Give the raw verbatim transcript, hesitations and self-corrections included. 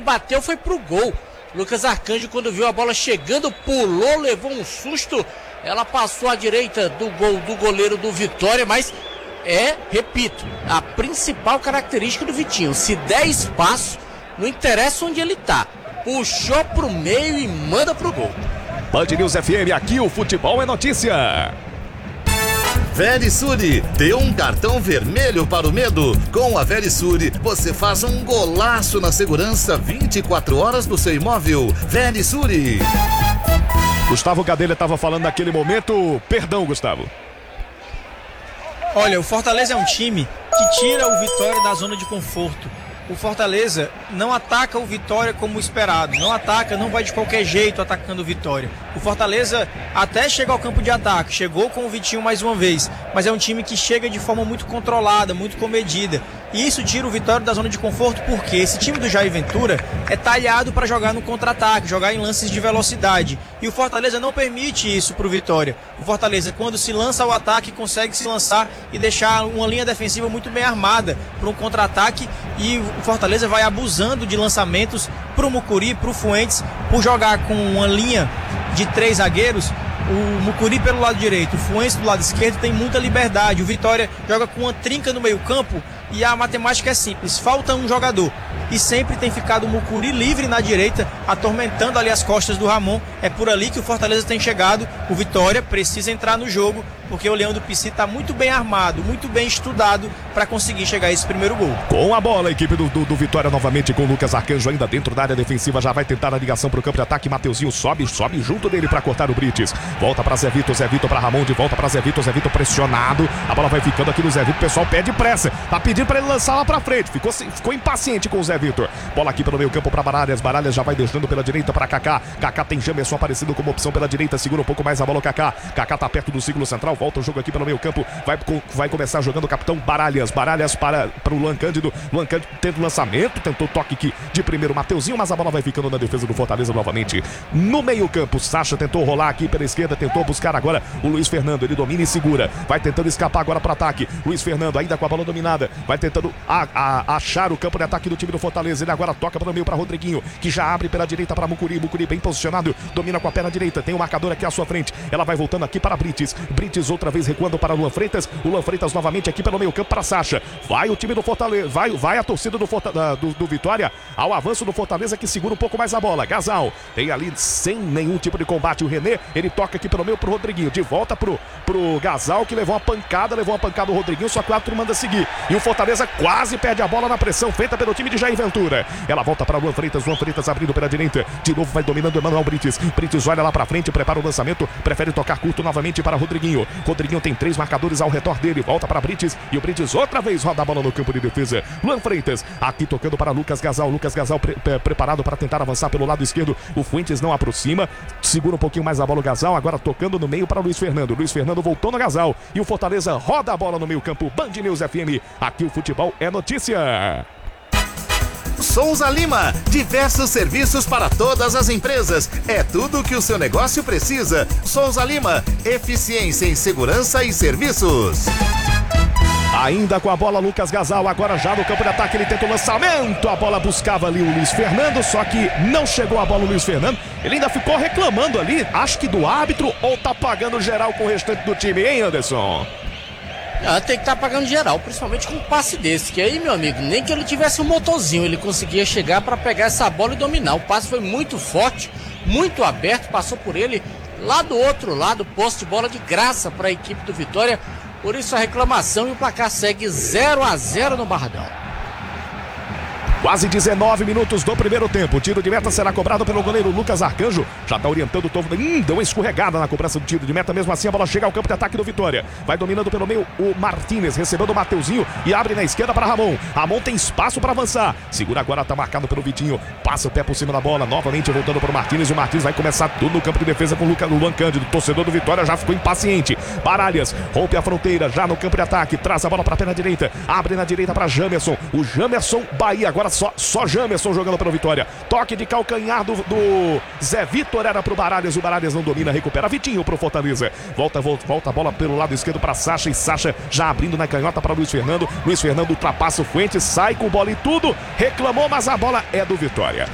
bateu foi pro gol. Lucas Arcanjo, quando viu a bola chegando, pulou, levou um susto. Ela passou à direita do gol do goleiro do Vitória, mas é, repito, a principal característica do Vitinho. Se der espaço, não interessa onde ele tá. Puxou pro meio e manda pro gol. Band News F M, aqui o futebol é notícia. Verisure, dê um cartão vermelho para o medo. Com a Verisure, você faz um golaço na segurança vinte e quatro horas do seu imóvel. Verisure. Gustavo Gadelha estava falando naquele momento. Perdão, Gustavo. Olha, o Fortaleza é um time que tira o Vitória da zona de conforto. O Fortaleza não ataca o Vitória como esperado, não ataca, não vai de qualquer jeito atacando o Vitória. O Fortaleza até chega ao campo de ataque, chegou com o Vitinho mais uma vez, mas é um time que chega de forma muito controlada, muito comedida. E isso tira o Vitória da zona de conforto porque esse time do Jair Ventura é talhado para jogar no contra-ataque, jogar em lances de velocidade. E o Fortaleza não permite isso para o Vitória. O Fortaleza, quando se lança ao ataque, consegue se lançar e deixar uma linha defensiva muito bem armada para um contra-ataque, e o Fortaleza vai abusando de lançamentos para o Mucuri, para o Fuentes, por jogar com uma linha de três zagueiros. O Mucuri pelo lado direito, o Fuentes do lado esquerdo tem muita liberdade. O Vitória joga com uma trinca no meio campo e a matemática é simples, falta um jogador. E sempre tem ficado o Mucuri livre na direita, atormentando ali as costas do Ramon. É por ali que o Fortaleza tem chegado. O Vitória precisa entrar no jogo, porque o Leão do Pici está muito bem armado, muito bem estudado para conseguir chegar a esse primeiro gol. Com a bola, a equipe do, do, do Vitória novamente com o Lucas Arcanjo ainda dentro da área defensiva, já vai tentar a ligação para o campo de ataque. Mateuzinho sobe, sobe junto dele para cortar o Brites. Volta para Zé Vitor, Zé Vitor para Ramon, de volta para Zé Vitor, Zé Vitor pressionado. A bola vai ficando aqui no Zé Vitor, o pessoal pede pressa, tá pedindo para ele lançar lá para frente. Ficou, ficou impaciente com o Zé Vitor. Bola aqui pelo meio campo para Baralhas, Baralhas já vai deixando pela direita para Kaká. Kaká tem Jamerson aparecendo como opção pela direita, segura um pouco mais a bola o Kaká. Kaká tá perto do círculo central, volta o jogo aqui pelo meio campo, vai, vai começar jogando o capitão Baralhas, Baralhas para, para o Luan Cândido, Luan Cândido tenta o lançamento, tentou toque aqui de primeiro Mateuzinho, mas a bola vai ficando na defesa do Fortaleza novamente. No meio campo, Sacha tentou rolar aqui pela esquerda, tentou buscar agora o Luiz Fernando, ele domina e segura, vai tentando escapar agora para ataque. Luiz Fernando ainda com a bola dominada, vai tentando a, a, achar o campo de ataque do time do Fortaleza. Ele agora toca para o meio para Rodriguinho, que já abre pela direita para Mucuri, Mucuri bem posicionado, domina com a perna direita, tem o marcador aqui à sua frente, ela vai voltando aqui para Brites, Brites outra vez recuando para Luan Freitas, o Luan Freitas novamente aqui pelo meio campo para Sacha, vai o time do Fortaleza, vai, vai a torcida do, Forta, do, do Vitória ao avanço do Fortaleza, que segura um pouco mais a bola. Gasal tem ali sem nenhum tipo de combate o René, ele toca aqui pelo meio pro Rodriguinho, de volta pro, pro Gasal, que levou uma pancada, levou uma pancada o Rodriguinho, só que o árbitro manda seguir, e o Fortaleza quase perde a bola na pressão feita pelo time de Jair Ventura. Ela volta para Luan Freitas, Luan Freitas abrindo pela direita, de novo vai dominando o Emanuel Brites, Brites olha lá pra frente, prepara o lançamento, prefere tocar curto novamente para Rodriguinho, Rodriguinho tem três marcadores ao redor dele, volta para Brites, e o Brites outra vez roda a bola no campo de defesa. Luan Freitas aqui tocando para Lucas Gasal, Lucas Gasal pre pre preparado para tentar avançar pelo lado esquerdo, o Fuentes não aproxima, segura um pouquinho mais a bola o Gasal, agora tocando no meio para Luiz Fernando, Luiz Fernando voltou no Gasal, e o Fortaleza roda a bola no meio campo. Band News F M, aqui o futebol é notícia. Souza Lima, diversos serviços para todas as empresas. É tudo o que o seu negócio precisa. Souza Lima, eficiência em segurança e serviços. Ainda com a bola, Lucas Gasal, agora já no campo de ataque, ele tenta o lançamento, a bola buscava ali o Luiz Fernando, só que não chegou a bola o Luiz Fernando, ele ainda ficou reclamando ali, acho que do árbitro, ou tá pagando geral com o restante do time, hein, Anderson? Ah, tem que estar tá pagando geral, principalmente com um passe desse, que aí, meu amigo, nem que ele tivesse um motorzinho, ele conseguia chegar para pegar essa bola e dominar. O passe foi muito forte, muito aberto, passou por ele lá do outro lado, posse de bola de graça para a equipe do Vitória. Por isso a reclamação, e o placar segue zero a zero no Barradão. Quase dezenove minutos do primeiro tempo. O tiro de meta será cobrado pelo goleiro Lucas Arcanjo. Já está orientando o Tovo. Hum, deu uma escorregada na cobrança do tiro de meta. Mesmo assim, a bola chega ao campo de ataque do Vitória. Vai dominando pelo meio o Martínez, recebendo o Mateuzinho e abre na esquerda para Ramon. Ramon tem espaço para avançar. Segura agora, está marcado pelo Vitinho. Passa o pé por cima da bola. Novamente voltando para o Martínez. O Martínez vai começar tudo no campo de defesa com o Lucas Luan Cândido. O torcedor do Vitória já ficou impaciente. Baralhas rompe a fronteira já no campo de ataque. Traz a bola para a perna direita. Abre na direita para Jamerson. O Jamerson Bahia. Agora só, só Jamerson. Jogando pelo Vitória, toque de calcanhar do, do Zé Vitor, era pro Baralhas, o Baralhas não domina, recupera Vitinho pro Fortaleza, volta, volta, volta a bola pelo lado esquerdo para Sacha, e Sacha já abrindo na canhota para Luiz Fernando, Luiz Fernando ultrapassa o Fuentes, sai com bola e tudo, reclamou, mas a bola é do Vitória.